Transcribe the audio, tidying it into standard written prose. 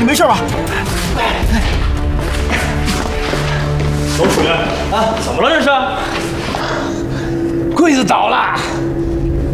没事吧？ 总主任啊，怎么了这是？ 柜子倒了。